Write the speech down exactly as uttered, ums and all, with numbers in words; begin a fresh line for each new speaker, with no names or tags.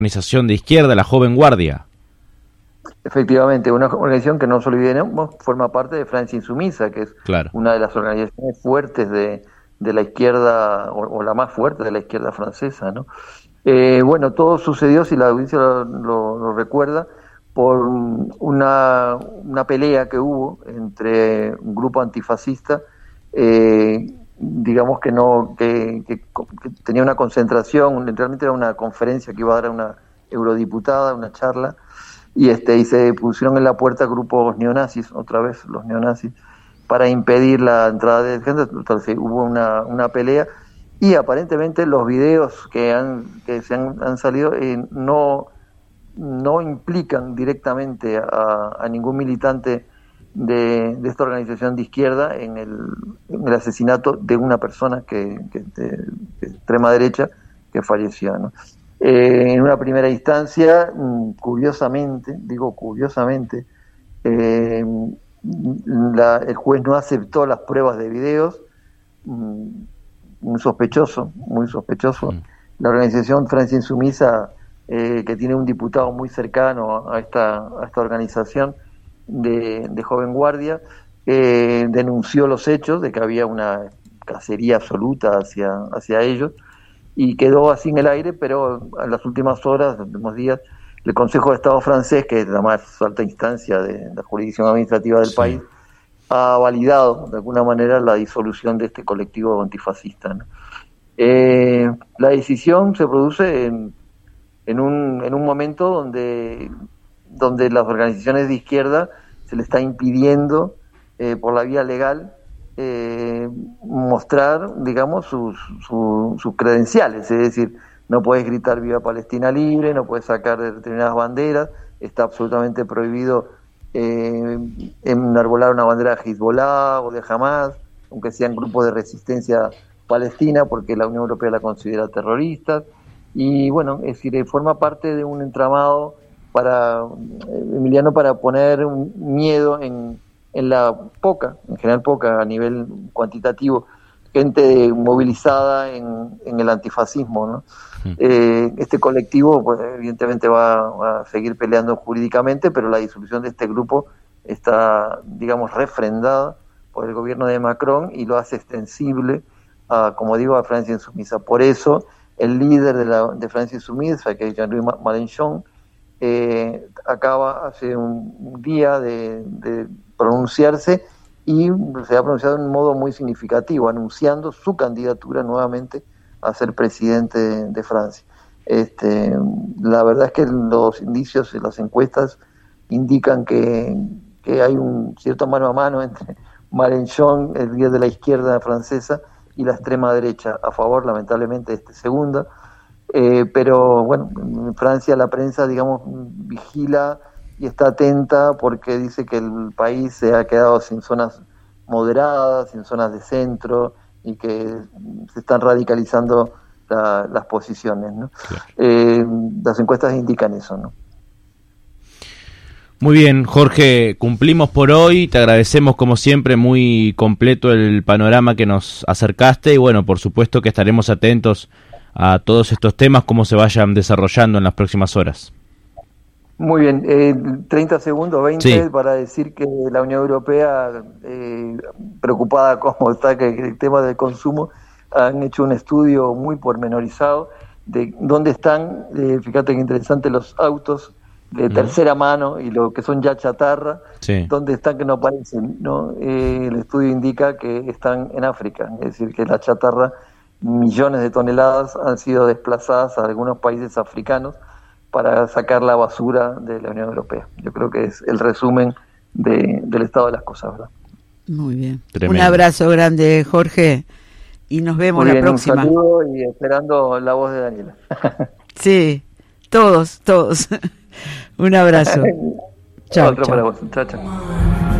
organización de izquierda, la Joven Guardia.
Efectivamente, una organización que no nos olvidemos forma parte de Francia Insumisa, que es
Claro.
una de las organizaciones fuertes de, de la izquierda, o, o la más fuerte de la izquierda francesa, ¿no? Eh, bueno, todo sucedió, si la audiencia lo, lo, lo recuerda, por una, una pelea que hubo entre un grupo antifascista, eh, digamos que no que, que, que tenía una concentración, realmente era una conferencia que iba a dar a una eurodiputada, una charla, y este y se pusieron en la puerta grupos neonazis, otra vez los neonazis, para impedir la entrada de gente. Entonces hubo una, una pelea, y aparentemente los videos que han que se han, han salido eh, no no implican directamente a, a ningún militante de, de esta organización de izquierda en el, en el asesinato de una persona que, que de, de extrema derecha que falleció, ¿no? Eh, en una primera instancia, curiosamente, digo curiosamente, eh, la, el juez no aceptó las pruebas de videos, muy sospechoso, muy sospechoso. Mm. La organización Francia Insumisa, eh, que tiene un diputado muy cercano a esta, a esta organización de, de Joven Guardia, eh, denunció los hechos de que había una cacería absoluta hacia, hacia ellos, y quedó así en el aire, pero en las últimas horas, en los últimos días, el Consejo de Estado francés, que es la más alta instancia de la jurisdicción administrativa del sí. país, ha validado de alguna manera la disolución de este colectivo antifascista, ¿no? Eh, la decisión se produce en, en, un, en un momento donde, donde las organizaciones de izquierda se le está impidiendo eh, por la vía legal Eh, mostrar, digamos, sus, sus, sus credenciales, es decir, no puedes gritar Viva Palestina Libre, no puedes sacar determinadas banderas, está absolutamente prohibido eh, enarbolar una bandera de Hezbollah o de Hamas, aunque sean grupos de resistencia palestina, porque la Unión Europea la considera terrorista, y bueno, es decir, forma parte de un entramado para, Emiliano, para poner un miedo en en la poca, en general poca a nivel cuantitativo, gente movilizada en, en el antifascismo, ¿no? Sí. Eh, este colectivo, pues, evidentemente va, va a seguir peleando jurídicamente, pero la disolución de este grupo está, digamos, refrendada por el gobierno de Macron y lo hace extensible a, como digo, a Francia Insumisa. Por eso, el líder de, la, de Francia Insumisa, que es Jean-Louis Mélenchon, eh, acaba hace un, un día de, de pronunciarse, y se ha pronunciado de un modo muy significativo, anunciando su candidatura nuevamente a ser presidente de, de Francia. Este, la verdad es que los indicios y las encuestas indican que, que hay un cierto mano a mano entre Mélenchon, el líder de la izquierda francesa, y la extrema derecha, a favor, lamentablemente, de este segunda. Eh, pero bueno, en Francia la prensa, digamos, vigila y está atenta, porque dice que el país se ha quedado sin zonas moderadas, sin zonas de centro, y que se están radicalizando la, las posiciones, ¿no? Claro. Eh, las encuestas indican eso, ¿no?
Muy bien, Jorge, cumplimos por hoy, te agradecemos como siempre, muy completo el panorama que nos acercaste, y bueno, por supuesto que estaremos atentos a todos estos temas, cómo se vayan desarrollando en las próximas horas.
Muy bien, eh, treinta segundos, veinte, sí. Para decir que la Unión Europea, eh, preocupada como está que el tema del consumo, han hecho un estudio muy pormenorizado de dónde están, eh, fíjate que interesante, los autos de uh-huh. tercera mano y lo que son ya chatarra, sí. dónde están que no aparecen, ¿no? Eh, el estudio indica que están en África, es decir, que la chatarra, millones de toneladas han sido desplazadas a algunos países africanos para sacar la basura de la Unión Europea. Yo creo que es el resumen de, del estado de las cosas, ¿verdad?
Muy bien. Tremendo. Un abrazo grande, Jorge, y nos vemos
Muy
la
bien,
próxima.
Un saludo y esperando la voz de Daniela.
Sí, todos, todos. Un abrazo. Chao,
Otro
chao.
para vos. Chao, chao.